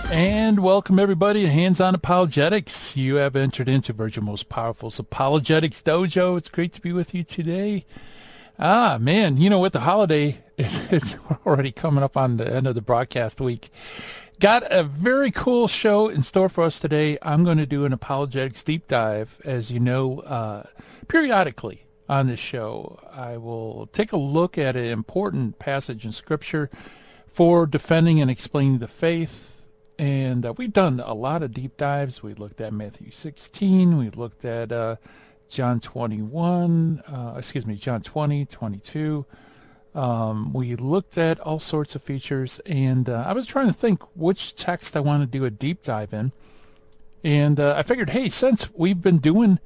And welcome everybody to Hands On Apologetics. You have entered into Virgin Most Powerful's Apologetics Dojo. It's great to be with you today. Man, you know what? The holiday it's already coming up on the end of the broadcast week. Got a very cool show in store for us today. I'm going to do an apologetics deep dive. As you know, periodically on this show, I will take a look at an important passage in Scripture for defending and explaining the faith. And we've done a lot of deep dives. We looked at Matthew 16. We looked at John 21, John 20, 22. We looked at all sorts of features, and I was trying to think which text I want to do a deep dive in. And I figured, hey, since we've been doing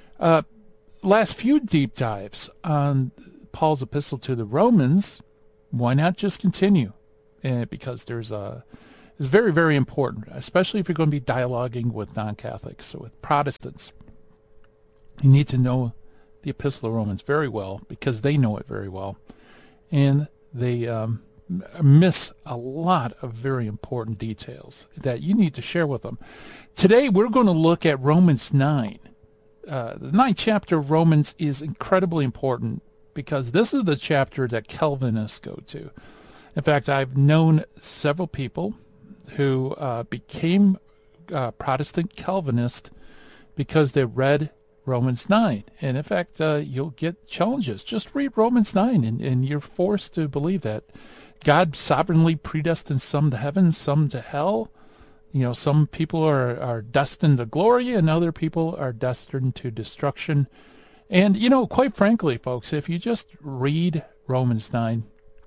last few deep dives on Paul's epistle to the Romans, why not just continue? Because it's very, very important, especially if you're going to be dialoguing with non-Catholics or with Protestants. You need to know the Epistle of Romans very well because they know it very well. And they miss a lot of very important details that you need to share with them. Today, we're going to look at Romans 9. The 9th chapter of Romans is incredibly important because this is the chapter that Calvinists go to. In fact, I've known several people who became Protestant Calvinist because they read Romans 9. And in fact, you'll get challenges. Just read Romans 9 and you're forced to believe that God sovereignly predestined some to heaven, some to hell. You know, some people are destined to glory and other people are destined to destruction. And, you know, quite frankly, folks, if you just read Romans 9,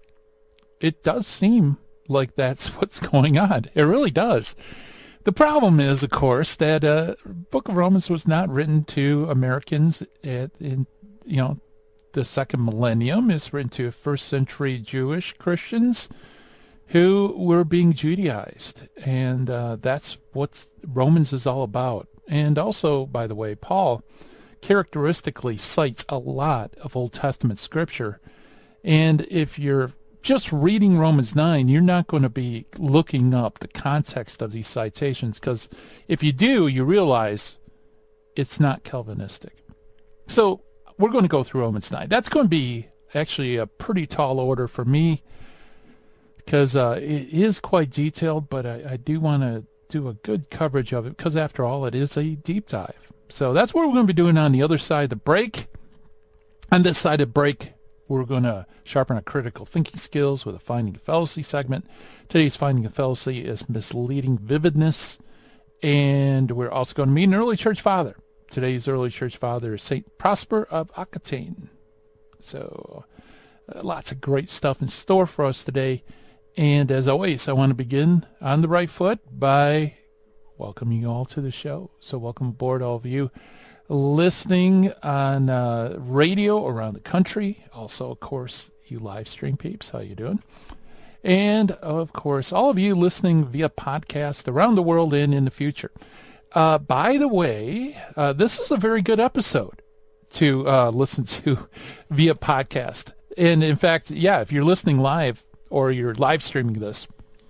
it does seem like that's what's going on. It really does. The problem is, of course, that Book of Romans was not written to Americans in the second millennium. It's written to first century Jewish Christians who were being Judaized. And that's what Romans is all about. And also, by the way, Paul characteristically cites a lot of Old Testament scripture. And if you're just reading Romans 9, you're not going to be looking up the context of these citations, because if you do, you realize it's not Calvinistic. So we're going to go through Romans 9. That's going to be actually a pretty tall order for me because it is quite detailed, but I do want to do a good coverage of it because, after all, it is a deep dive. So that's what we're going to be doing on the other side of the break. On this side of the break, we're going to sharpen our critical thinking skills with a Finding a Fallacy segment. Today's Finding a Fallacy is misleading vividness. And we're also going to meet an early church father. Today's early church father is St. Prosper of Aquitaine. So lots of great stuff in store for us today. And as always, I want to begin on the right foot by welcoming you all to the show. So welcome aboard, all of you listening on radio around the country. Also, of course, you live stream peeps, how you doing? And, of course, all of you listening via podcast around the world and in the future. By the way, this is a very good episode to listen to via podcast. And, in fact, if you're listening live or you're live streaming this,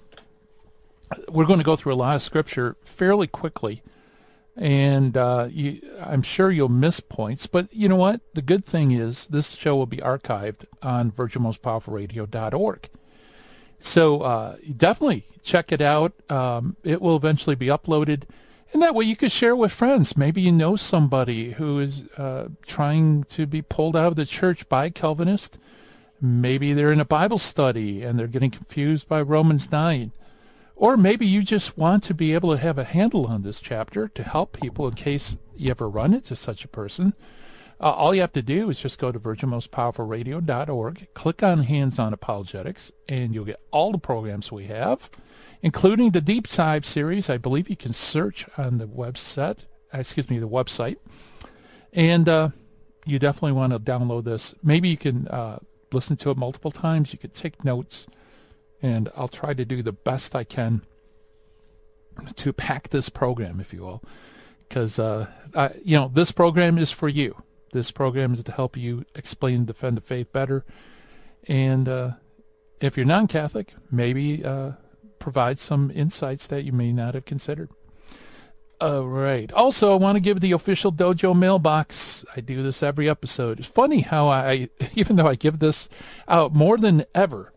we're going to go through a lot of scripture fairly quickly. And I'm sure you'll miss points, but you know what? The good thing is this show will be archived on virginmostpowerfulradio.org. So definitely check it out. It will eventually be uploaded, and that way you can share with friends. Maybe you know somebody who is trying to be pulled out of the church by Calvinists. Maybe they're in a Bible study and they're getting confused by Romans 9. Or maybe you just want to be able to have a handle on this chapter to help people in case you ever run into such a person. All you have to do is just go to virginmostpowerfulradio.org, click on Hands On Apologetics, and you'll get all the programs we have, including the Deep Dive series. I believe you can search on the website. And you definitely want to download this. Maybe you can listen to it multiple times. You could take notes. And I'll try to do the best I can to pack this program, if you will, because, this program is for you. This program is to help you explain and defend the faith better. And if you're non-Catholic, maybe provide some insights that you may not have considered. All right. Also, I want to give the official Dojo mailbox. I do this every episode. It's funny how even though I give this out more than ever,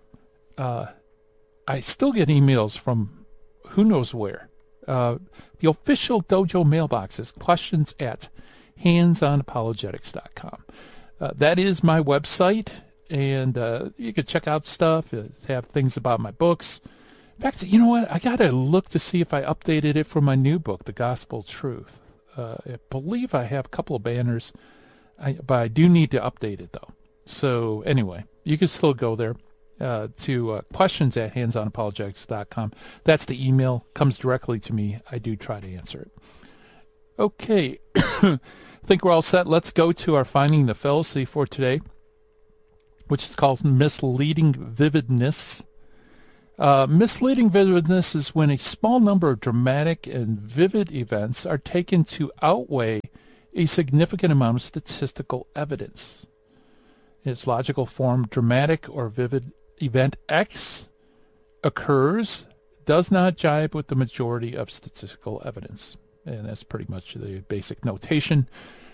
I still get emails from who knows where. The official Dojo mailbox is questions at handsonapologetics.com. That is my website, and you can check out stuff, have things about my books. In fact, you know what? I got to look to see if I updated it for my new book, The Gospel Truth. I believe I have a couple of banners, but I do need to update it, though. So anyway, you can still go there to questions at handsonapologetics.com. That's the email. Comes directly to me. I do try to answer it. Okay. I think we're all set. Let's go to our Finding the Fallacy for today, which is called Misleading Vividness. Misleading vividness is when a small number of dramatic and vivid events are taken to outweigh a significant amount of statistical evidence. In its logical form, dramatic or vivid event X occurs, does not jibe with the majority of statistical evidence. And that's pretty much the basic notation.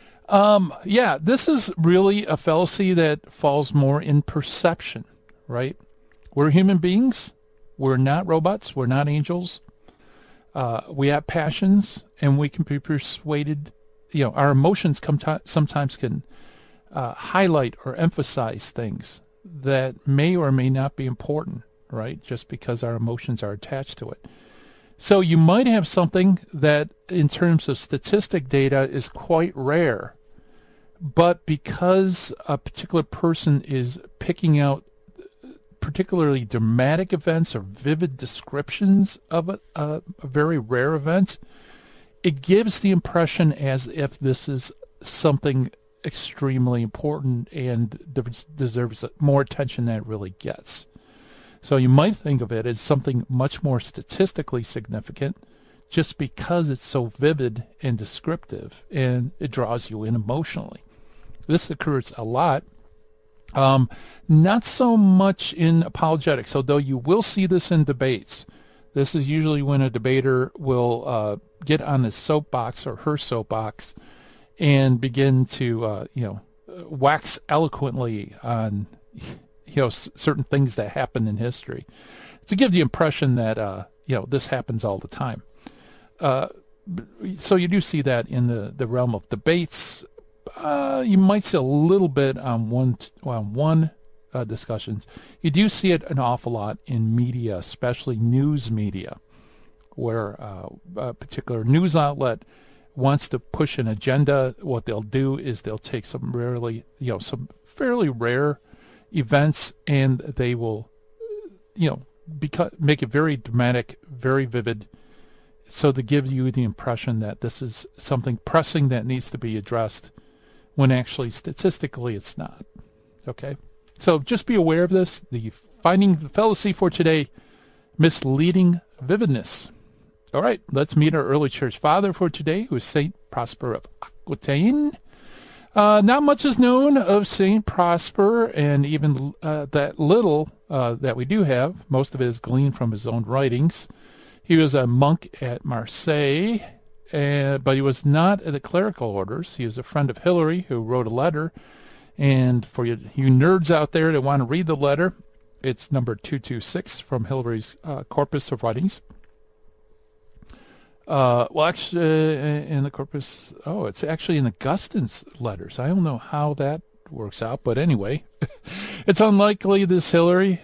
This is really a fallacy that falls more in perception, right? We're human beings. We're not robots. We're not angels. We have passions, and we can be persuaded. Our emotions sometimes can highlight or emphasize things that may or may not be important, right? Just because our emotions are attached to it. So you might have something that, in terms of statistic data, is quite rare, but because a particular person is picking out particularly dramatic events or vivid descriptions of a very rare event, it gives the impression as if this is something extremely important and deserves more attention than it really gets. So you might think of it as something much more statistically significant just because it's so vivid and descriptive and it draws you in emotionally. This occurs a lot. Not so much in apologetics, although you will see this in debates. This is usually when a debater will get on his soapbox or her soapbox and begin to wax eloquently on certain things that happen in history to give the impression that this happens all the time. So you do see that in the realm of debates. You might see a little bit on one discussions. You do see it an awful lot in media, especially news media, where a particular news outlet wants to push an agenda. What they'll do is they'll take some fairly rare events, and they will, make it very dramatic, very vivid, so to give you the impression that this is something pressing that needs to be addressed, when actually statistically it's not. Okay? So just be aware of this. The Finding the Fallacy for today, misleading vividness. All right, let's meet our early church father for today, who is St. Prosper of Aquitaine. Not much is known of St. Prosper, and even that little that we do have, most of it is gleaned from his own writings. He was a monk at Marseille, but he was not at the clerical orders. He was a friend of Hilary, who wrote a letter. And for you nerds out there that want to read the letter, it's number 226 from Hilary's corpus of writings. Actually, in the corpus, it's actually in Augustine's letters. I don't know how that works out, but anyway, it's unlikely this Hilary.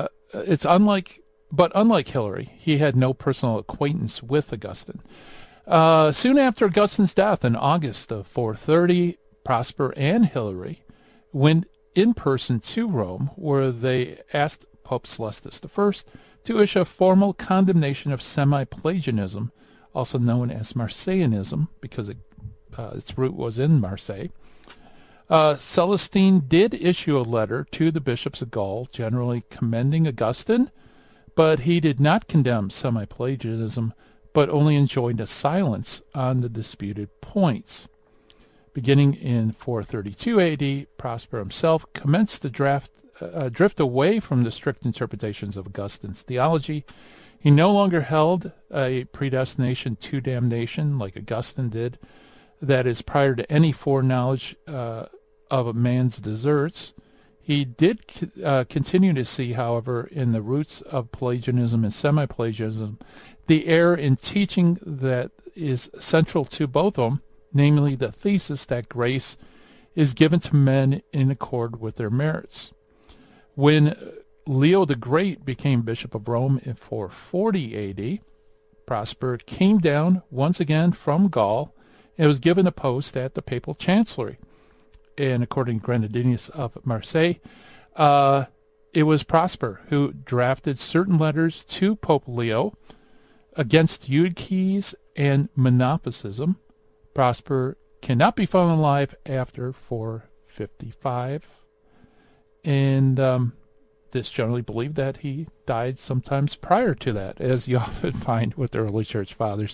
But unlike Hilary, he had no personal acquaintance with Augustine. Soon after Augustine's death in August of 430, Prosper and Hilary went in person to Rome, where they asked Pope Celestus I to issue a formal condemnation of semi-Pelagianism, also known as Marcianism, because its root was in Marseille. Celestine did issue a letter to the bishops of Gaul, generally commending Augustine, but he did not condemn semi-Pelagianism, but only enjoined a silence on the disputed points. Beginning in 432 AD, Prosper himself commenced to drift away from the strict interpretations of Augustine's theology He no longer held a predestination to damnation like Augustine did, that is prior to any foreknowledge of a man's deserts. He did continue to see, however, in the roots of Pelagianism and semi-Pelagianism, the error in teaching that is central to both of them, namely the thesis that grace is given to men in accord with their merits. When Leo the Great became Bishop of Rome in 440 A.D., Prosper came down once again from Gaul and was given a post at the papal chancellery. And according to Grenadinus of Marseille, it was Prosper who drafted certain letters to Pope Leo against Eutyches and monasticism. Prosper cannot be found alive after 455. And it's generally believed that he died sometimes prior to that, as you often find with the early church fathers.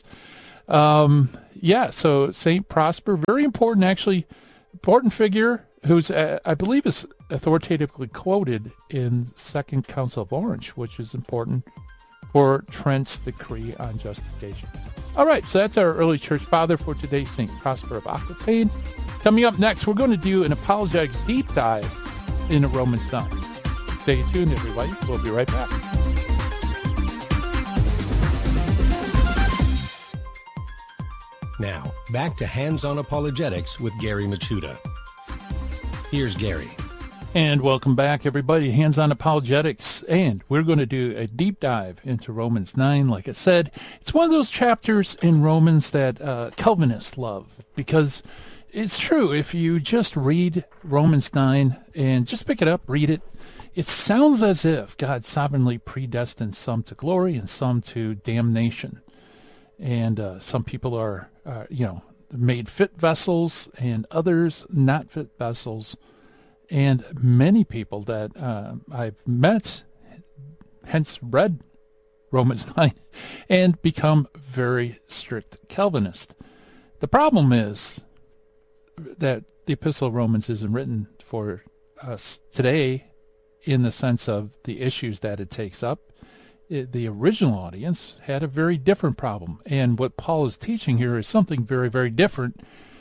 So St. Prosper, very important, actually, important figure who's, I believe, is authoritatively quoted in Second Council of Orange, which is important for Trent's decree on justification. All right, so that's our early church father for today, St. Prosper of Aquitaine. Coming up next, we're going to do an apologetics deep dive into Romans 9. Stay tuned, everybody. We'll be right back. Now, back to Hands-On Apologetics with Gary Michuta. Here's Gary. And welcome back, everybody. Hands-On Apologetics. And we're going to do a deep dive into Romans 9. Like I said, it's one of those chapters in Romans that Calvinists love, because it's true. If you just read Romans 9 and just pick it up, read it, it sounds as if God sovereignly predestined some to glory and some to damnation. And some people are, made fit vessels, and others not fit vessels. And many people that I've met, hence read Romans 9, and become very strict Calvinist. The problem is that the Epistle of Romans isn't written for us today in the sense of the issues that it takes up. The original audience had a very different problem, and what Paul is teaching here is something very, very different.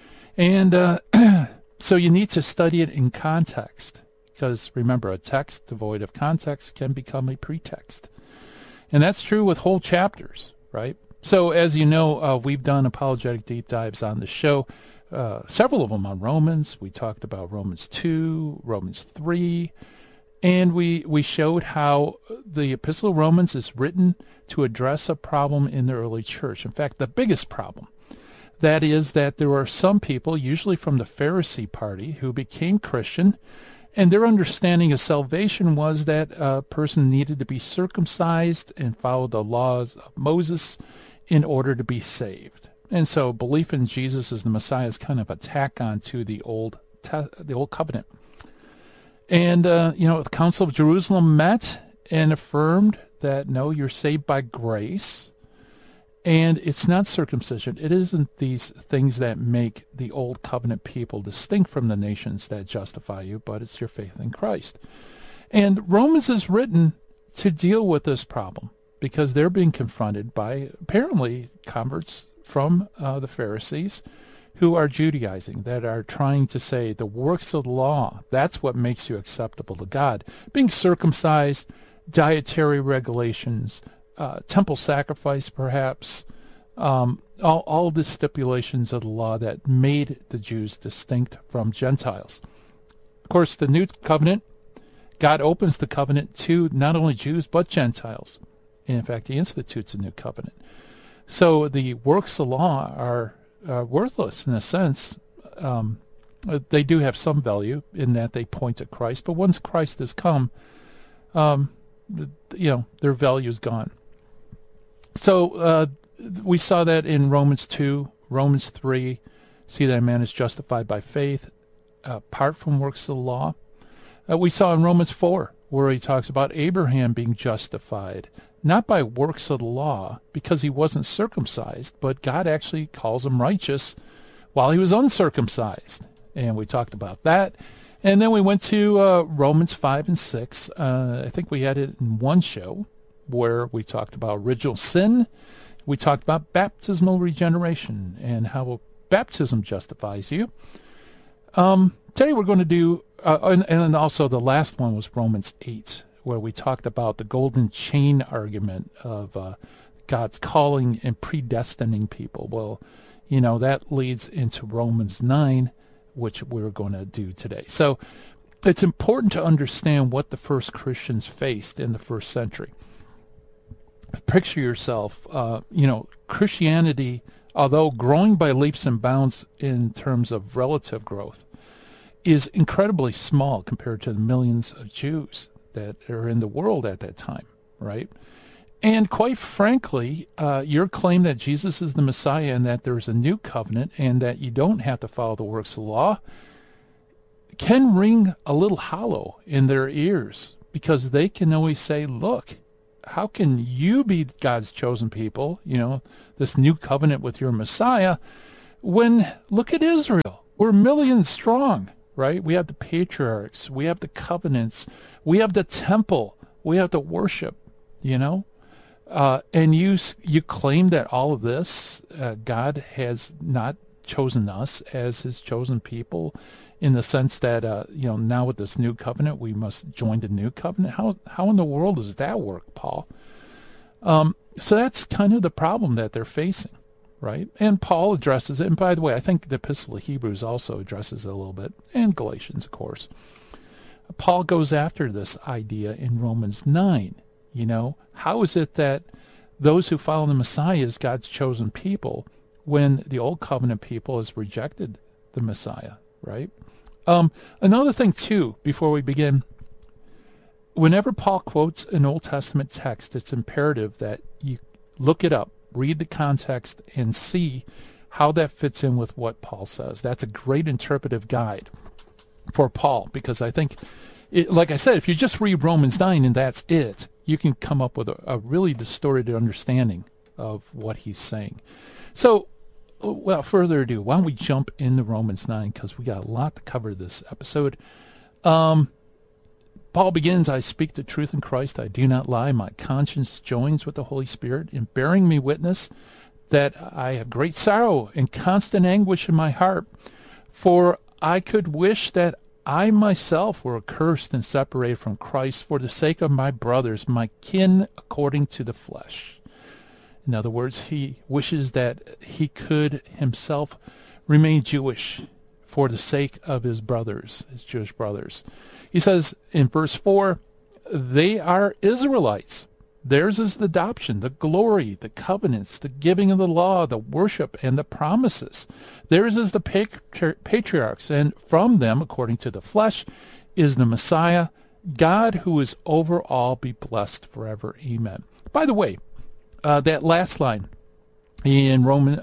And so you need to study it in context, because remember, a text devoid of context can become a pretext. And that's true with whole chapters, right? So as you know, we've done apologetic deep dives on the show, several of them on Romans. We talked about Romans 2, Romans 3, and we showed how the Epistle of Romans is written to address a problem in the early church. In fact, the biggest problem. That is that there are some people, usually from the Pharisee party, who became Christian, and their understanding of salvation was that a person needed to be circumcised and follow the laws of Moses in order to be saved. And so belief in Jesus as the Messiah is kind of a tack on to the old covenant. And, the Council of Jerusalem met and affirmed that, no, you're saved by grace. And it's not circumcision. It isn't these things that make the old covenant people distinct from the nations that justify you, but it's your faith in Christ. And Romans is written to deal with this problem because they're being confronted by apparently converts from the Pharisees who are Judaizing, that are trying to say the works of the law, that's what makes you acceptable to God. Being circumcised, dietary regulations, temple sacrifice, perhaps, all the stipulations of the law that made the Jews distinct from Gentiles. Of course, the new covenant, God opens the covenant to not only Jews but Gentiles. And in fact, he institutes a new covenant. So the works of law are worthless in a sense. They do have some value in that they point to Christ, but once Christ has come, their value is gone. So we saw that in Romans 2, Romans 3, see that a man is justified by faith apart from works of the law. We saw in Romans 4 where he talks about Abraham being justified, not by works of the law because he wasn't circumcised, but God actually calls him righteous while he was uncircumcised. And we talked about that. And then we went to Romans 5 and 6. I think we had it in one show. where we talked about original sin. We talked about baptismal regeneration and how baptism justifies you. Today we're going to do, and also the last one was Romans 8, where we talked about the golden chain argument of God's calling and predestining people. Well, that leads into Romans 9, which we're going to do today. So it's important to understand what the first Christians faced in the first century. Picture yourself, Christianity, although growing by leaps and bounds in terms of relative growth, is incredibly small compared to the millions of Jews that are in the world at that time, right? And quite frankly, your claim that Jesus is the Messiah and that there's a new covenant and that you don't have to follow the works of the law can ring a little hollow in their ears, because they can always say, look, how can you be God's chosen people, this new covenant with your Messiah, when look at Israel. We're millions strong, right? We have the patriarchs, we have the covenants, we have the temple, we have the worship, and you claim that all of this, God has not chosen us as his chosen people, in the sense that, now with this new covenant, we must join the new covenant. How in the world does that work, Paul? So that's kind of the problem that they're facing, right? And Paul addresses it. And by the way, I think the Epistle of Hebrews also addresses it a little bit, and Galatians, of course. Paul goes after this idea in Romans 9. How is it that those who follow the Messiah is God's chosen people when the old covenant people has rejected the Messiah, right? Another thing, too, before we begin, whenever Paul quotes an Old Testament text, it's imperative that you look it up, read the context, and see how that fits in with what Paul says. That's a great interpretive guide for Paul, because I think, like I said, if you just read Romans 9 and that's it, you can come up with a really distorted understanding of what he's saying. So, without further ado, why don't we jump into Romans 9, because we got a lot to cover this episode. Paul begins, I speak the truth in Christ, I do not lie. My conscience joins with the Holy Spirit in bearing me witness that I have great sorrow and constant anguish in my heart. For I could wish that I myself were accursed and separated from Christ for the sake of my brothers, my kin according to the flesh. In other words, he wishes that he could himself remain Jewish for the sake of his brothers, his Jewish brothers. He says in verse 4, they are Israelites. Theirs is the adoption, the glory, the covenants, the giving of the law, the worship, and the promises. Theirs is the patriarchs, and from them, according to the flesh, is the Messiah, God who is over all, be blessed forever. Amen. By the way, that last line in Romans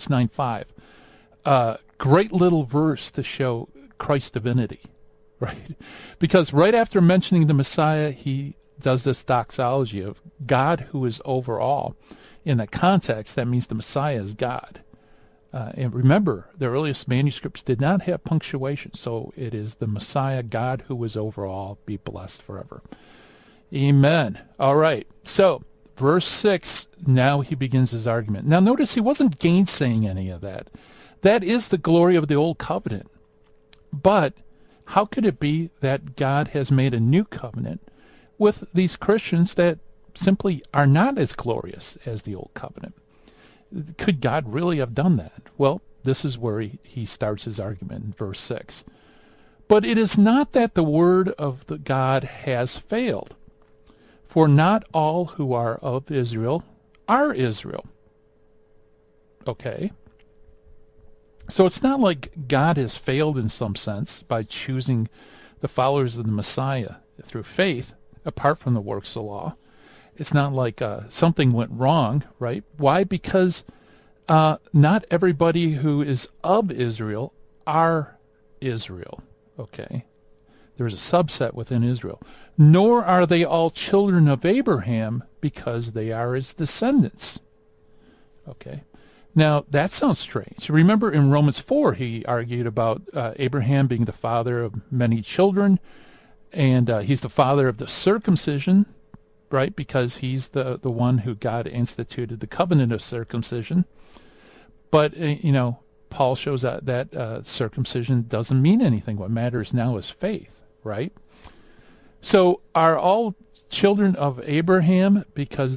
9:5, great little verse to show Christ's divinity, right? Because right after mentioning the Messiah, he does this doxology of God who is over all. In that context, that means the Messiah is God. And remember, the earliest manuscripts did not have punctuation, so it is the Messiah, God who is over all, be blessed forever. Amen. All right, so verse 6, now he begins his argument. Now notice he wasn't gainsaying any of that. That is the glory of the old covenant. But how could it be that God has made a new covenant with these Christians that simply are not as glorious as the old covenant? Could God really have done that? Well, this is where he starts his argument in verse 6. But it is not that the word of the God has failed, for not all who are of Israel are Israel. Okay. So it's not like God has failed in some sense by choosing the followers of the Messiah through faith, apart from the works of the law. It's not like something went wrong, right? Why? Because not everybody who is of Israel are Israel, okay? There's a subset within Israel. Nor are they all children of Abraham, because they are his descendants, okay? Now, that sounds strange. Remember in Romans 4, he argued about Abraham being the father of many children, and he's the father of the circumcision, right? Because he's the one who God instituted the covenant of circumcision. But, Paul shows that circumcision doesn't mean anything. What matters now is faith, right? So are all children of Abraham because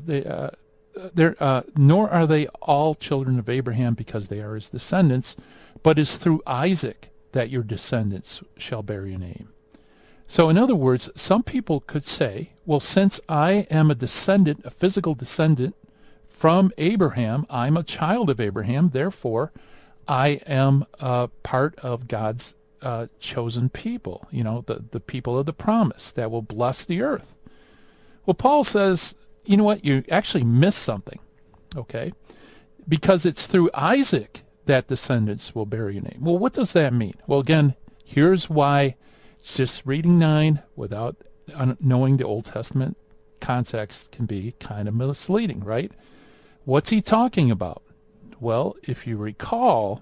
nor are they all children of Abraham because they are his descendants, but it's through Isaac that your descendants shall bear your name. So in other words, some people could say, well, since I am a descendant, a physical descendant from Abraham, I'm a child of Abraham, therefore I am part of God's chosen people, the people of the promise that will bless the earth. Well, Paul says, you know what, you actually missed something, okay? Because it's through Isaac that descendants will bear your name. Well, what does that mean? Well, again, here's why just reading 9 without knowing the Old Testament context can be kind of misleading, right? What's he talking about? Well, if you recall,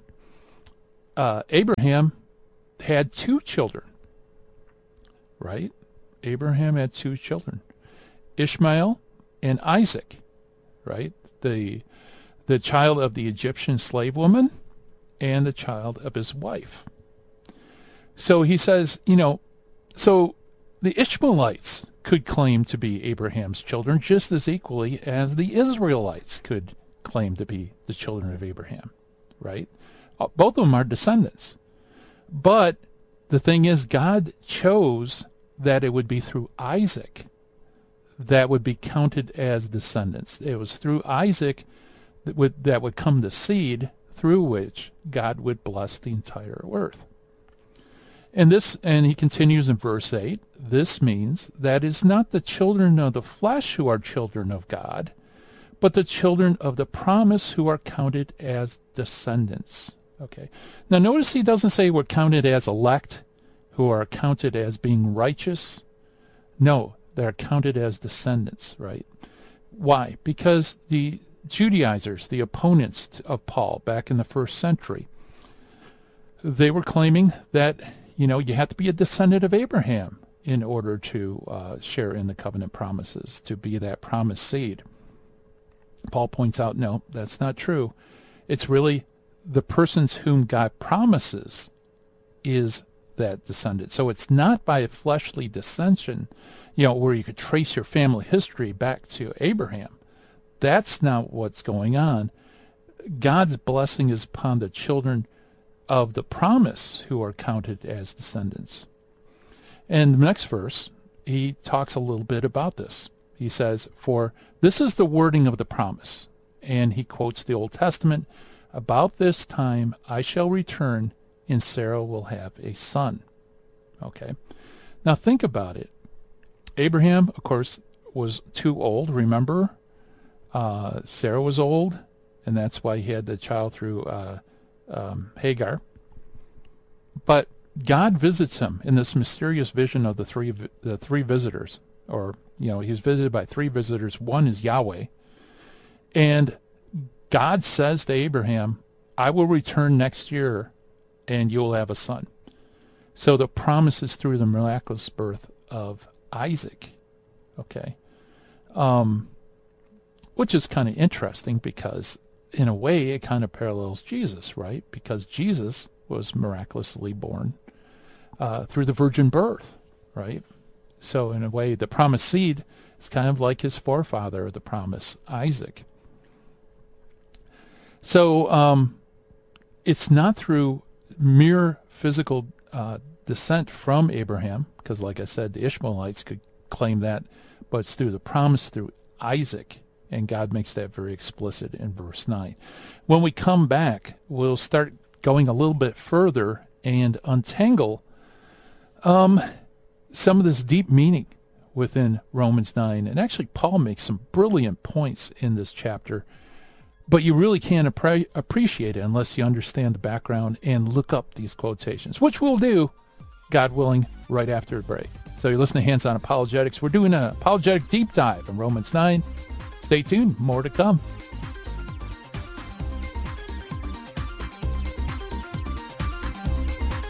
Abraham had 2 children, right? Abraham had 2 children, Ishmael and Isaac, right? The child of the Egyptian slave woman and the child of his wife. So he says, so the Ishmaelites could claim to be Abraham's children just as equally as the Israelites could claim to be the children of Abraham, right? Both of them are descendants. But the thing is, God chose that it would be through Isaac that would be counted as descendants. It was through Isaac that would come the seed through which God would bless the entire earth. And he continues in verse 8, this means that it's not the children of the flesh who are children of God, but the children of the promise who are counted as descendants. Okay. Now notice he doesn't say we're counted as elect, who are counted as being righteous. No, they're counted as descendants, right? Why? Because the Judaizers, the opponents of Paul back in the first century, they were claiming that, you have to be a descendant of Abraham in order to share in the covenant promises, to be that promised seed. Paul points out, no, that's not true. It's really the persons whom God promises is that descendant. So it's not by a fleshly descension, where you could trace your family history back to Abraham. That's not what's going on. God's blessing is upon the children of the promise who are counted as descendants. And the next verse, he talks a little bit about this. He says, for this is the wording of the promise. And he quotes the Old Testament, about this time I shall return and Sarah will have a son. Okay. Now think about it. Abraham, of course, was too old, remember? Sarah was old, and that's why he had the child through Hagar. But God visits him in this mysterious vision of the three visitors, or he was visited by 3 visitors. One is Yahweh, and God says to Abraham, "I will return next year, and you will have a son." So the promise is through the miraculous birth of Isaac. Okay, which is kind of interesting because in a way it kind of parallels Jesus, right? Because Jesus was miraculously born through the virgin birth, right? So in a way, the promised seed is kind of like his forefather, the promise, Isaac. So it's not through mere physical descent from Abraham, because like I said, the Ishmaelites could claim that, but it's through the promise through Isaac, and God makes that very explicit in verse 9. When we come back, we'll start going a little bit further and untangle some of this deep meaning within Romans 9. And actually, Paul makes some brilliant points in this chapter, but you really can't appreciate it unless you understand the background and look up these quotations, which we'll do, God willing, right after the break. So you're listening to Hands On Apologetics. We're doing an apologetic deep dive in Romans 9. Stay tuned. More to come.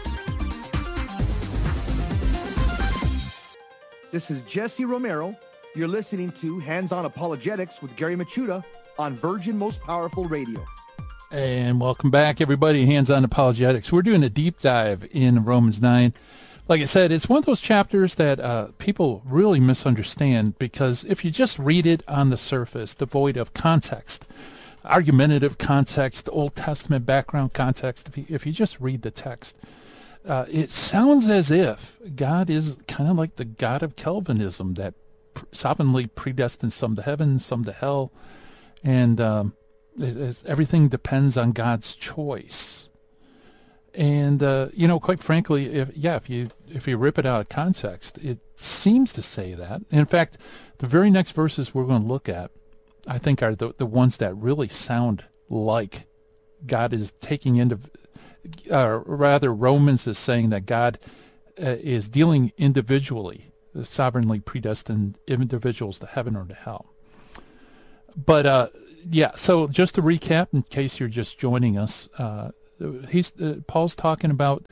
This is Jesse Romero, You're listening to Hands-On Apologetics with Gary Machuda on Virgin Most Powerful Radio. And welcome back, everybody. Hands-On Apologetics. We're doing a deep dive in Romans 9. Like I said, it's one of those chapters that people really misunderstand, because if you just read it on the surface, devoid of context, argumentative context, Old Testament background context, if you just read the text, it sounds as if God is kind of like the God of Calvinism that sovereignly predestined some to heaven, some to hell, and everything depends on God's choice. And quite frankly, if you rip it out of context, it seems to say that. In fact, the very next verses we're going to look at, I think, are the ones that really sound like God is taking into, rather, Romans is saying that God is dealing individually, sovereignly predestined individuals to heaven or to hell. But so just to recap, in case you're just joining us, Paul's talking about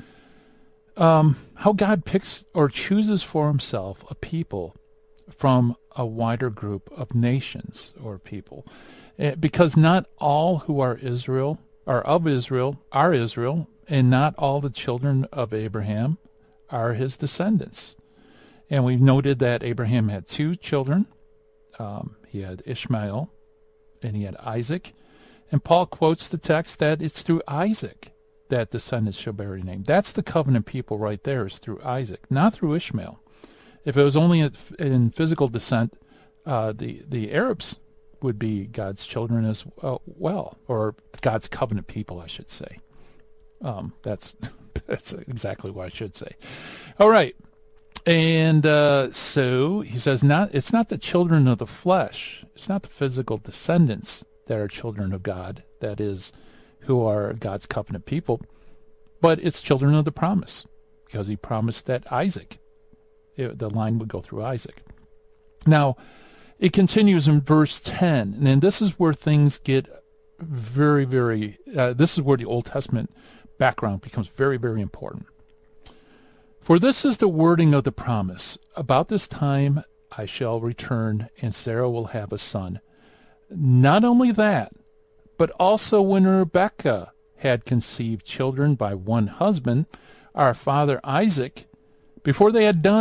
how God picks or chooses for himself a people from a wider group of nations or people, because not all who are Israel are Israel, and not all the children of Abraham are his descendants. And we've noted that Abraham had two children. He had Ishmael and he had Isaac. And Paul quotes the text that it's through Isaac that descendants shall bear a name. That's the covenant people right there, is through Isaac, not through Ishmael. If it was only in physical descent, the Arabs would be God's children as well, or God's covenant people, I should say. That's exactly what I should say. All right. And so he says, it's not the children of the flesh, it's not the physical descendants that are children of God, that is, who are God's covenant people, but it's children of the promise, because he promised that Isaac, the line would go through Isaac. Now, it continues in verse 10, and then this is where things get very, very, this is where the Old Testament background becomes very, very important. For this is the wording of the promise. About this time I shall return, and Sarah will have a son. Not only that, but also when Rebekah had conceived children by one husband, our father Isaac, before they had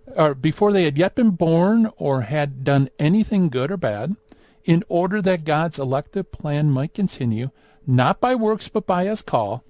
yet been born or had done anything good or bad, in order that God's elective plan might continue, not by works but by his call,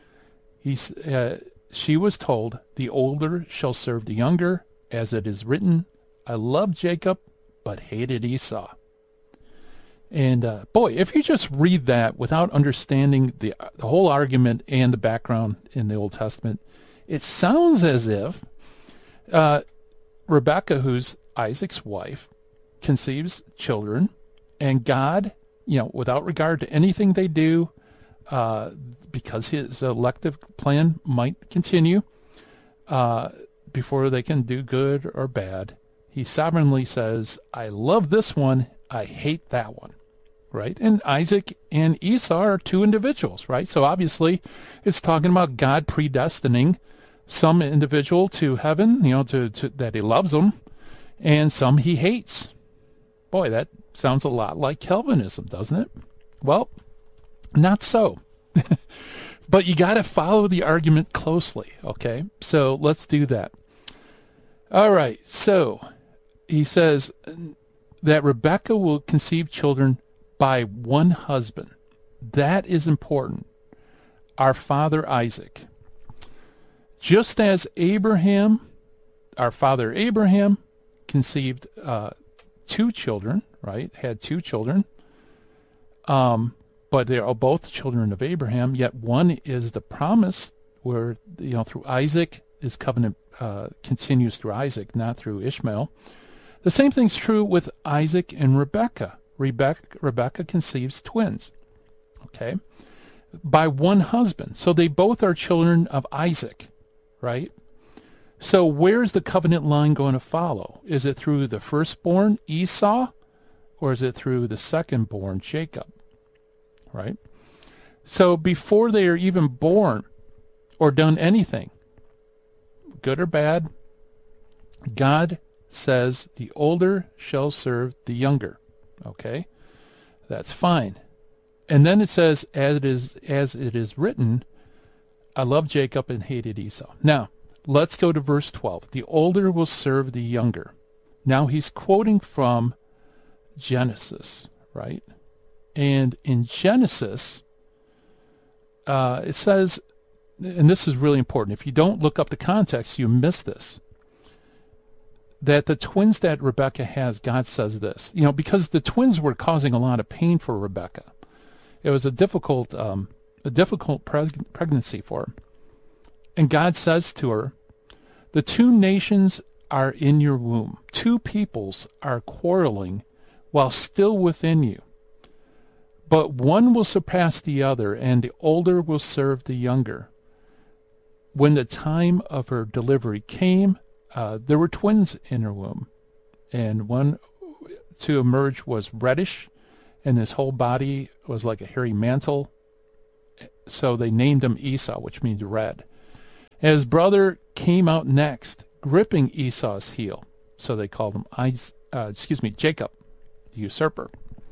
she was told, the older shall serve the younger, as it is written, I loved Jacob, but hated Esau. And boy, if you just read that without understanding the whole argument and the background in the Old Testament, it sounds as if Rebekah, who's Isaac's wife, conceives children, and God, without regard to anything they do, because his elective plan might continue, before they can do good or bad, he sovereignly says, I love this one, I hate that one, right? And Isaac and Esau are two individuals, right? So obviously it's talking about God predestining some individual to heaven, to that he loves them, and some he hates. Boy, that sounds a lot like Calvinism, doesn't it? Well, not so. But you got to follow the argument closely, okay? So let's do that. All right, so he says that Rebekah will conceive children by one husband. That is important. Our father Isaac. Just as Abraham, our father Abraham, conceived two children, right? Had two children. But they are both children of Abraham, yet one is the promise where, through Isaac, his covenant continues through Isaac, not through Ishmael. The same thing's true with Isaac and Rebekah. Rebekah conceives twins, okay, by one husband. So they both are children of Isaac, right? So where's the covenant line going to follow? Is it through the firstborn, Esau, or is it through the secondborn, Jacob? Right? So before they are even born or done anything, good or bad, God says the older shall serve the younger. Okay, that's fine. And then it says, as it is written, I loved Jacob and hated Esau. Now, let's go to verse 12. The older will serve the younger. Now he's quoting from Genesis, right? And in Genesis, it says, and this is really important, if you don't look up the context, you miss this, that the twins that Rebekah has, God says this, because the twins were causing a lot of pain for Rebekah. It was a difficult pregnancy for her. And God says to her, the two nations are in your womb. Two peoples are quarreling while still within you. But one will surpass the other, and the older will serve the younger. When the time of her delivery came, there were twins in her womb. And one to emerge was reddish, and his whole body was like a hairy mantle. So they named him Esau, which means red. And his brother came out next, gripping Esau's heel. So they called him Jacob, the usurper.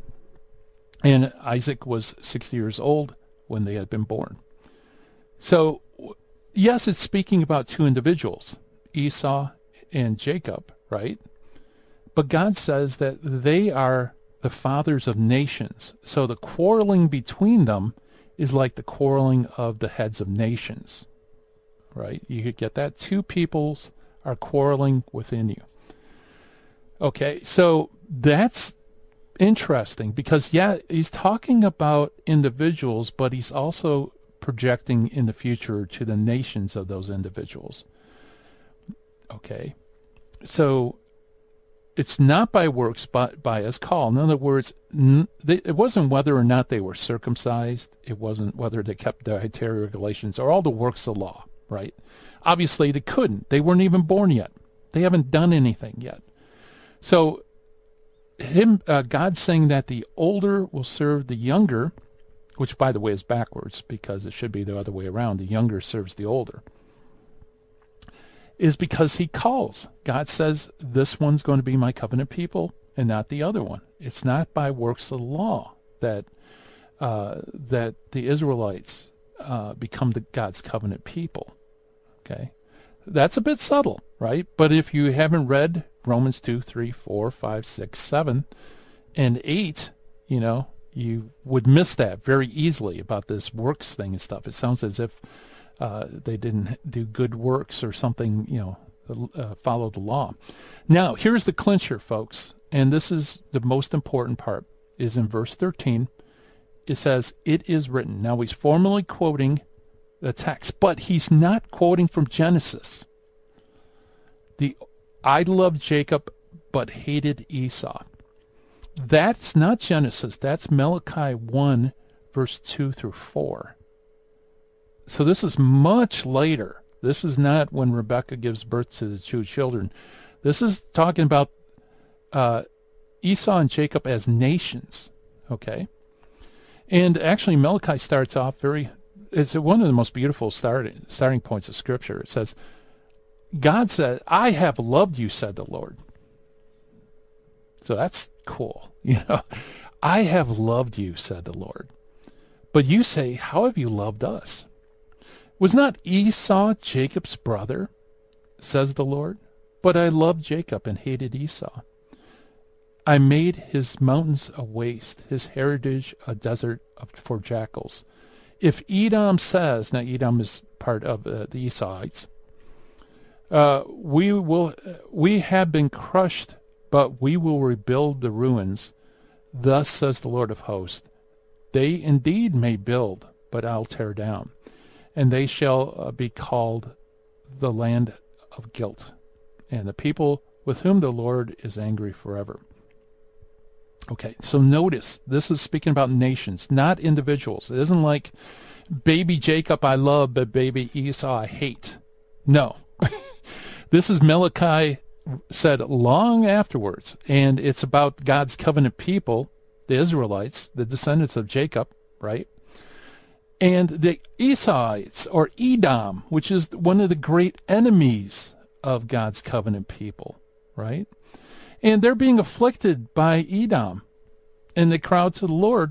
And Isaac was 60 years old when they had been born. So, yes, it's speaking about two individuals, Esau and Jacob, right? But God says that they are the fathers of nations. So the quarreling between them is like the quarreling of the heads of nations, right? You could get that. Two peoples are quarreling within you. Okay, so that's interesting because, yeah, he's talking about individuals, but he's also projecting in the future to the nations of those individuals. Okay, so it's not by works, but by his call. In other words, it wasn't whether or not they were circumcised. It wasn't whether they kept dietary regulations or all the works of law, right? Obviously, they couldn't. They weren't even born yet. They haven't done anything yet. So God's saying that the older will serve the younger, which, by the way, is backwards because it should be the other way around. The younger serves the older. Is because he calls. God says, this one's going to be my covenant people and not the other one. It's not by works of the law that the Israelites become God's covenant people. Okay? That's a bit subtle, right? But if you haven't read Romans 2, 3, 4, 5, 6, 7, and 8, you would miss that very easily about this works thing and stuff. It sounds as if they didn't do good works or something, follow the law. Now, here's the clincher, folks, and this is the most important part, is in verse 13. It says, it is written. Now, he's formally quoting the text, but he's not quoting from Genesis. I loved Jacob, but hated Esau. That's not Genesis. That's Malachi 1, verse 2 through 4. So this is much later. This is not when Rebekah gives birth to the two children. This is talking about Esau and Jacob as nations, okay? And actually, Malachi starts off it's one of the most beautiful starting points of Scripture. It says, God said, I have loved you, said the Lord. So that's cool. I have loved you, said the Lord. But you say, how have you loved us? Was not Esau Jacob's brother, says the Lord? But I loved Jacob and hated Esau. I made his mountains a waste, his heritage a desert for jackals. If Edom says, now Edom is part of the Esauites, we have been crushed, but we will rebuild the ruins. Thus says the Lord of hosts, they indeed may build, but I'll tear down. And they shall be called the land of guilt, and the people with whom the Lord is angry forever. Okay, so notice, this is speaking about nations, not individuals. It isn't like baby Jacob I love, but baby Esau I hate. No. This is Malachi said long afterwards, and it's about God's covenant people, the Israelites, the descendants of Jacob, right? And the Esauites, or Edom, which is one of the great enemies of God's covenant people, right? And they're being afflicted by Edom. And they cry out to the Lord,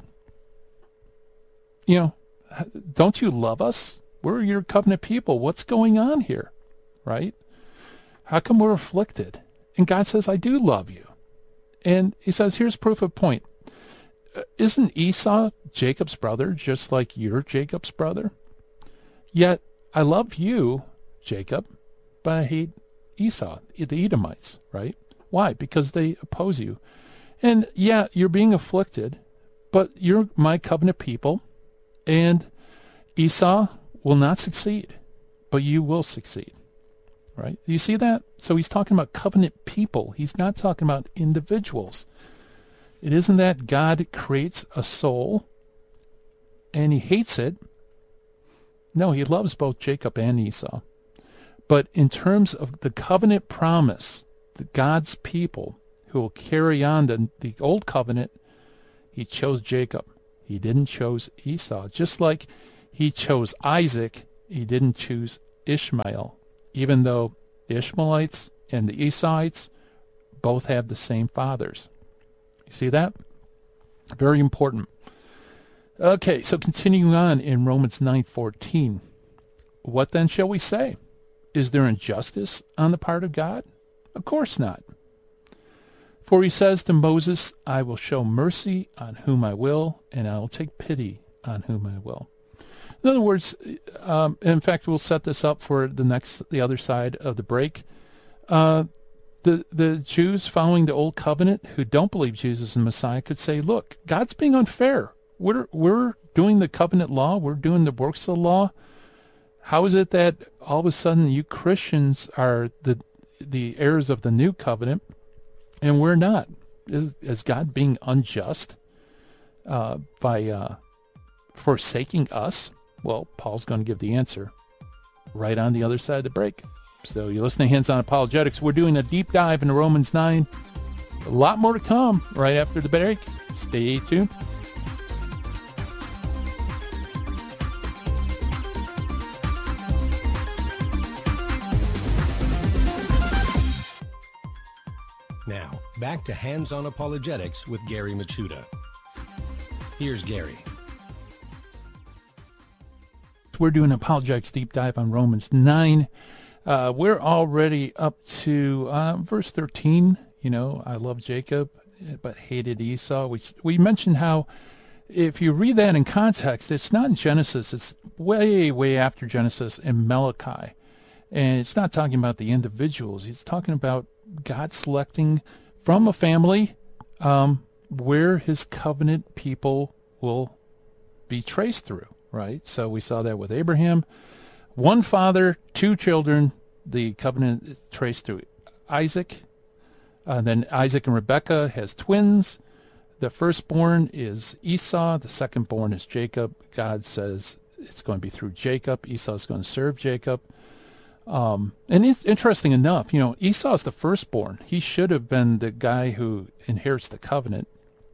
don't you love us? We're your covenant people. What's going on here? Right? How come we're afflicted? And God says, I do love you. And he says, here's proof of point. Isn't Esau Jacob's brother just like you're Jacob's brother? Yet I love you, Jacob, but I hate Esau, the Edomites, right? Why? Because they oppose you. And yeah, you're being afflicted, but you're my covenant people, and Esau will not succeed, but you will succeed, right? You see that? So he's talking about covenant people. He's not talking about individuals. It isn't that God creates a soul and he hates it. No, he loves both Jacob and Esau. But in terms of the covenant promise, God's people who will carry on the old covenant, he chose Jacob. He didn't choose Esau. Just like he chose Isaac, he didn't choose Ishmael, even though the Ishmaelites and the Esauites both have the same fathers. You see that? Very important. Okay, so continuing on in Romans 9:14. What then shall we say? Is there injustice on the part of God? Of course not. For he says to Moses, I will show mercy on whom I will, and I will take pity on whom I will. In other words, in fact, we'll set this up for the other side of the break. The Jews following the old covenant who don't believe Jesus is the Messiah could say, look, God's being unfair. We're doing the covenant law. We're doing the works of the law. How is it that all of a sudden you Christians are the heirs of the new covenant and we're not? Is God being unjust by forsaking us? Well, Paul's going to give the answer right on the other side of the break. So you're listening to Hands On Apologetics. We're doing a deep dive into Romans 9. A lot more to come right after the break. Stay tuned. Now, back to Hands On Apologetics with Gary Machuda. Here's Gary. We're doing an apologetics deep dive on Romans 9. We're already up to verse 13. I love Jacob, but hated Esau. We mentioned how if you read that in context, it's not in Genesis. It's way, way after Genesis in Malachi. And it's not talking about the individuals. It's talking about God selecting from a family where his covenant people will be traced through, right? So we saw that with Abraham. One father, two children, the covenant is traced through Isaac. Then Isaac and Rebekah has twins. The firstborn is Esau. The secondborn is Jacob. God says it's going to be through Jacob. Esau is going to serve Jacob. And it's interesting enough, Esau is the firstborn. He should have been the guy who inherits the covenant.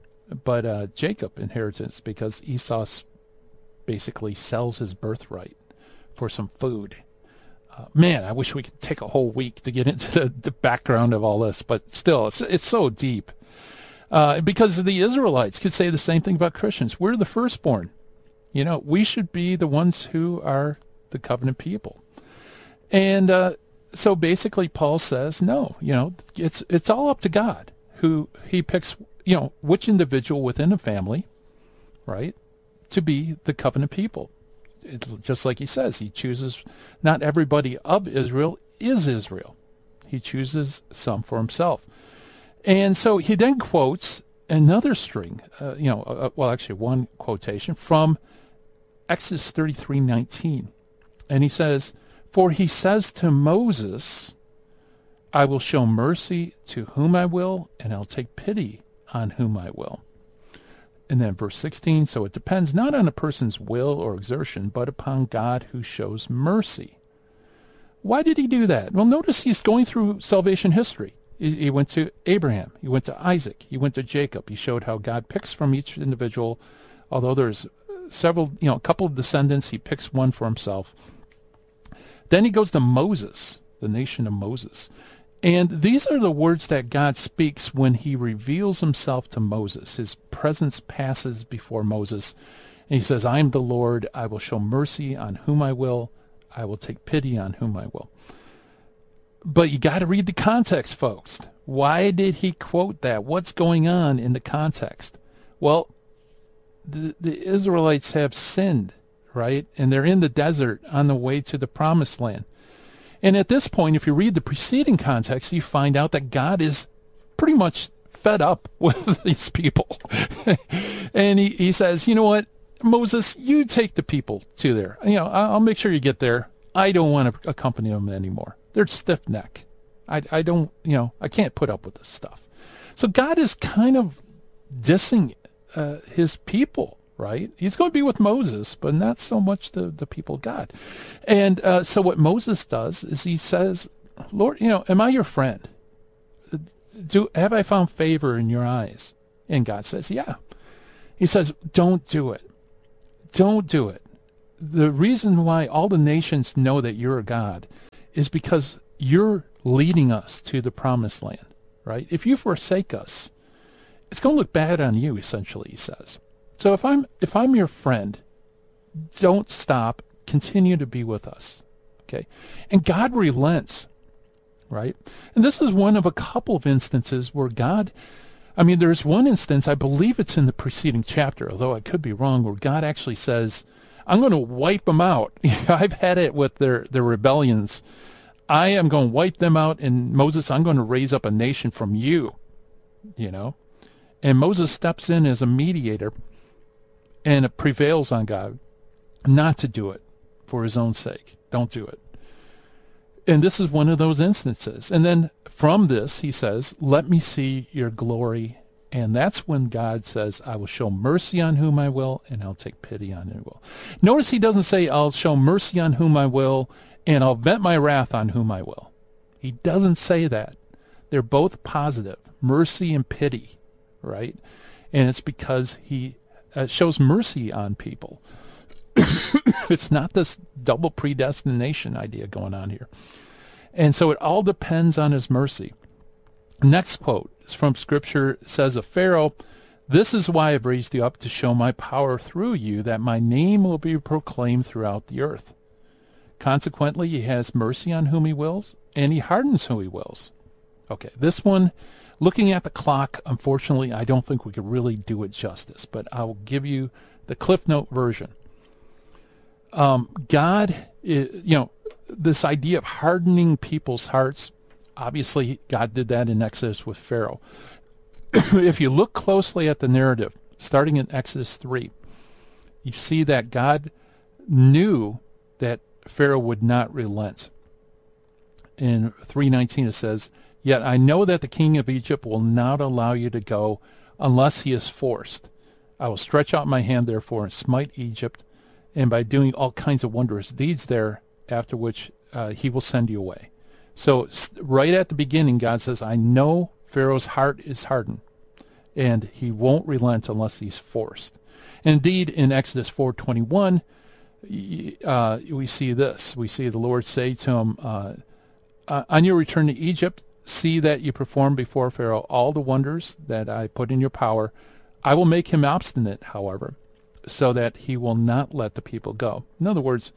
But Jacob inherits it because Esau basically sells his birthright for some food. Man, I wish we could take a whole week to get into the background of all this, but still, it's so deep. Because the Israelites could say the same thing about Christians. We're the firstborn. We should be the ones who are the covenant people. And so basically Paul says, no, it's all up to God who he picks, which individual within a family, right, to be the covenant people. Just like he says, he chooses not everybody of Israel is Israel. He chooses some for himself. And so he then quotes another string, actually one quotation from Exodus 33:19. And he says, for he says to Moses, I will show mercy to whom I will, and I'll take pity on whom I will. And then verse 16, so it depends not on a person's will or exertion, but upon God who shows mercy. Why did he do that? Well, notice he's going through salvation history. He went to Abraham. He went to Isaac. He went to Jacob. He showed how God picks from each individual. Although there's several, a couple of descendants, he picks one for himself. Then he goes to Moses, the nation of Moses. And these are the words that God speaks when he reveals himself to Moses. His presence passes before Moses. And he says, I am the Lord. I will show mercy on whom I will. I will take pity on whom I will. But you got to read the context, folks. Why did he quote that? What's going on in the context? Well, the Israelites have sinned, right? And they're in the desert on the way to the promised land. And at this point, if you read the preceding context, you find out that God is pretty much fed up with these people. And he says, you know what, Moses, you take the people to there. I'll make sure you get there. I don't want to accompany them anymore. They're stiff-necked. I don't, I can't put up with this stuff. So God is kind of dissing his people, right? He's going to be with Moses, but not so much the people of God. And so what Moses does is he says, Lord, am I your friend? Have I found favor in your eyes? And God says, yeah. He says, don't do it. Don't do it. The reason why all the nations know that you're a God is because you're leading us to the promised land, right? If you forsake us, it's going to look bad on you, essentially, he says. So if I'm your friend, don't stop. Continue to be with us, okay? And God relents, right? And this is one of a couple of instances where God, there's one instance, I believe it's in the preceding chapter, although I could be wrong, where God actually says, I'm going to wipe them out. I've had it with their rebellions. I am going to wipe them out, and Moses, I'm going to raise up a nation from you, And Moses steps in as a mediator, and it prevails on God not to do it for his own sake. Don't do it. And this is one of those instances. And then from this, he says, let me see your glory. And that's when God says, I will show mercy on whom I will, and I'll take pity on whom I will. Notice he doesn't say, I'll show mercy on whom I will, and I'll vent my wrath on whom I will. He doesn't say that. They're both positive, mercy and pity, right? And it's because he shows mercy on people. It's not this double predestination idea going on here. And so it all depends on his mercy. Next quote is from Scripture. It says of Pharaoh, this is why I've raised you up to show my power through you, that my name will be proclaimed throughout the earth. Consequently, he has mercy on whom he wills, and he hardens who he wills. Okay, this one, looking at the clock, unfortunately, I don't think we could really do it justice, but I'll give you the Cliff Note version. God, this idea of hardening people's hearts, obviously God did that in Exodus with Pharaoh. If you look closely at the narrative, starting in Exodus 3, you see that God knew that Pharaoh would not relent. In 3:19 it says, yet I know that the king of Egypt will not allow you to go unless he is forced. I will stretch out my hand therefore and smite Egypt, and by doing all kinds of wondrous deeds there, after which he will send you away. So right at the beginning, God says, I know Pharaoh's heart is hardened, and he won't relent unless he's forced. And indeed, in Exodus 4:21, we see this. We see the Lord say to him, on your return to Egypt, see that you perform before Pharaoh all the wonders that I put in your power. I will make him obstinate, however, so that he will not let the people go. In other words,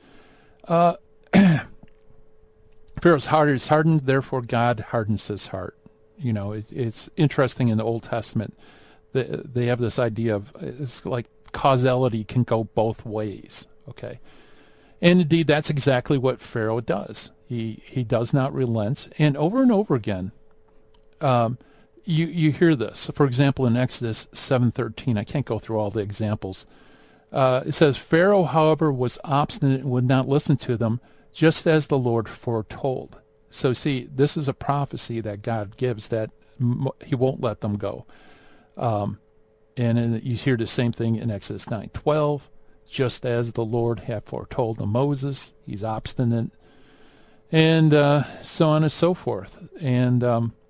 Pharaoh's heart is hardened, therefore God hardens his heart. It's interesting in the Old Testament that they have this idea of, it's like causality can go both ways, okay? And indeed, that's exactly what Pharaoh does. He does not relent, and over again, you hear this. For example, in Exodus 7:13, I can't go through all the examples. It says, Pharaoh, however, was obstinate and would not listen to them, just as the Lord foretold. So see, this is a prophecy that God gives that he won't let them go. And you hear the same thing in Exodus 9:12, just as the Lord had foretold to Moses. He's obstinate, and so on and so forth. And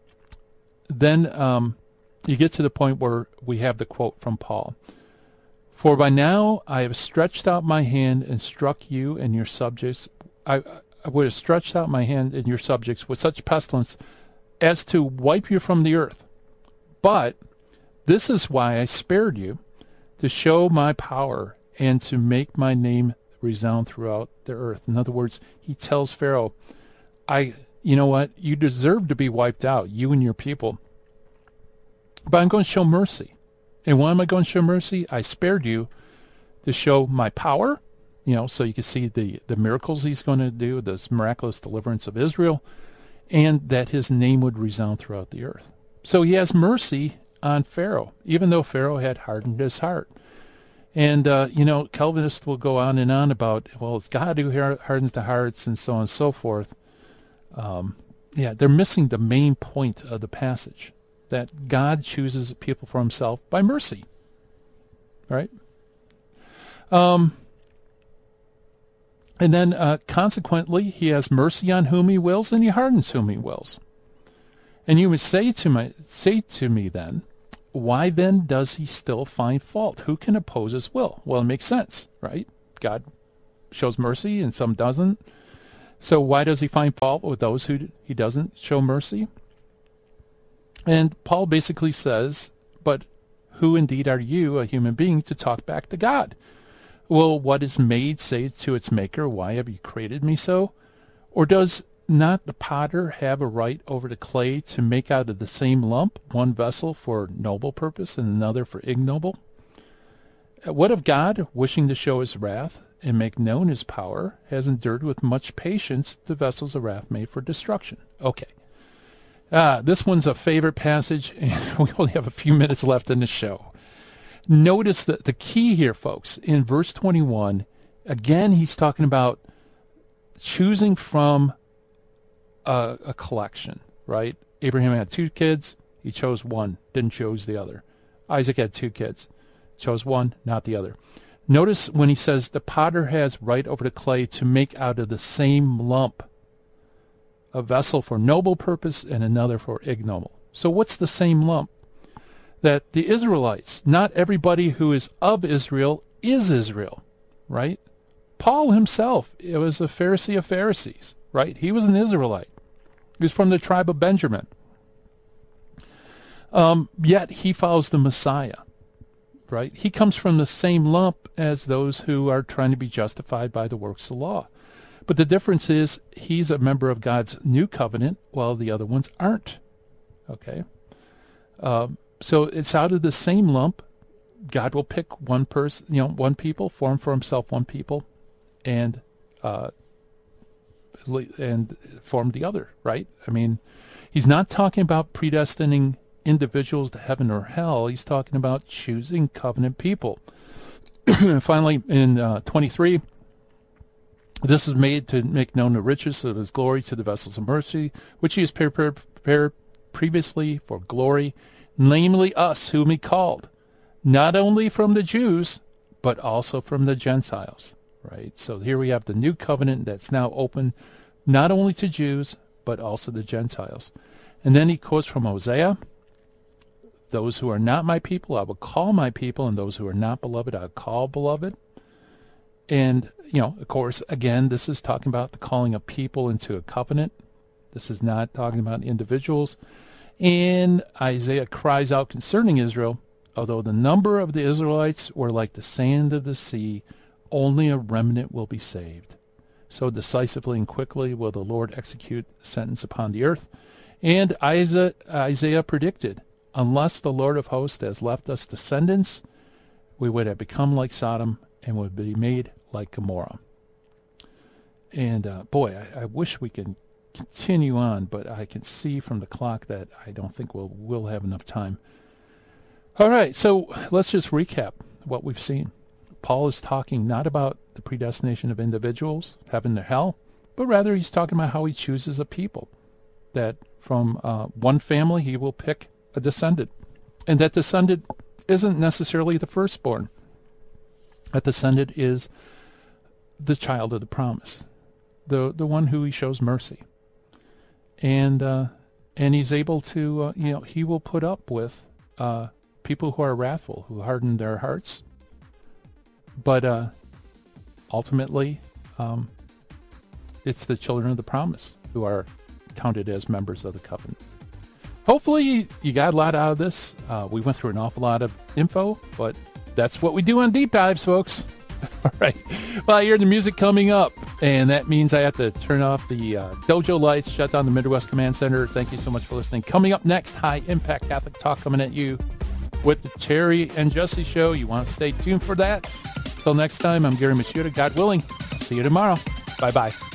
then you get to the point where we have the quote from Paul. For by now I have stretched out my hand and struck you and your subjects. I would have stretched out my hand and your subjects with such pestilence as to wipe you from the earth. But this is why I spared you, to show my power and to make my name resound throughout the earth. In other words, he tells Pharaoh, you know what? You deserve to be wiped out, you and your people. But I'm going to show mercy. And why am I going to show mercy? I spared you to show my power, so you can see the miracles he's going to do, this miraculous deliverance of Israel, and that his name would resound throughout the earth. So he has mercy on Pharaoh, even though Pharaoh had hardened his heart. And, Calvinists will go on and on about, well, it's God who hardens the hearts and so on and so forth. They're missing the main point of the passage, that God chooses people for himself by mercy. Right? And then, consequently, he has mercy on whom he wills, and he hardens whom he wills. And you would say to me then, why then does he still find fault? Who can oppose his will? Well, it makes sense, right? God shows mercy and some doesn't. So why does he find fault with those who he doesn't show mercy? And Paul basically says, but who indeed are you, a human being, to talk back to God? Will what is made say to its maker, why have you created me so? Or does not the potter have a right over the clay to make out of the same lump one vessel for noble purpose and another for ignoble? What if God, wishing to show his wrath and make known his power, has endured with much patience the vessels of wrath made for destruction? Okay. This one's a favorite passage, and we only have a few minutes left in the show. Notice that the key here, folks, in verse 21, again, he's talking about choosing from a collection, right? Abraham had 2 kids. He chose one, didn't choose the other. Isaac had 2 kids. Chose one, not the other. Notice when he says the potter has right over the clay to make out of the same lump a vessel for noble purpose and another for ignoble. So what's the same lump? That the Israelites, not everybody who is of Israel is Israel, right? Paul himself, it was a Pharisee of Pharisees, right? He was an Israelite. He was from the tribe of Benjamin. Yet he follows the Messiah, right? He comes from the same lump as those who are trying to be justified by the works of the law. But the difference is he's a member of God's new covenant while the other ones aren't, okay? So it's out of the same lump. God will pick one person, one people, form for himself one people, and form the other, right? I mean, he's not talking about predestining individuals to heaven or hell. He's talking about choosing covenant people. Finally, in 23, this is made to make known the riches of his glory to the vessels of mercy, which he has prepared previously for glory, namely us whom he called, not only from the Jews, but also from the Gentiles, right? So here we have the new covenant that's now open not only to Jews, but also the Gentiles. And then he quotes from Hosea, those who are not my people, I will call my people, and those who are not beloved, I will call beloved. And, of course, again, this is talking about the calling of people into a covenant. This is not talking about individuals. And Isaiah cries out concerning Israel, although the number of the Israelites were like the sand of the sea, only a remnant will be saved. So decisively and quickly will the Lord execute sentence upon the earth. And Isaiah predicted, unless the Lord of hosts has left us descendants, we would have become like Sodom and would be made like Gomorrah. And I wish we could continue on, but I can see from the clock that I don't think we'll have enough time. All right, so let's just recap what we've seen. Paul is talking not about the predestination of individuals, heaven to hell, but rather he's talking about how he chooses a people, that from one family he will pick a descendant, and that descendant isn't necessarily the firstborn. That descendant is the child of the promise, the one who he shows mercy. And he's able to, he will put up with people who are wrathful, who harden their hearts. But ultimately, it's the children of the promise who are counted as members of the covenant. hopefully you got a lot out of this. We went through an awful lot of info, but that's what we do on Deep Dives, folks. All right. Well, I hear the music coming up, and that means I have to turn off the dojo lights, shut down the Midwest Command Center. Thank you so much for listening. Coming up next, High Impact Catholic Talk coming at you with the Terry and Jesse Show. You want to stay tuned for that. Until next time, I'm Gary Michuta. God willing, see you tomorrow. Bye-bye.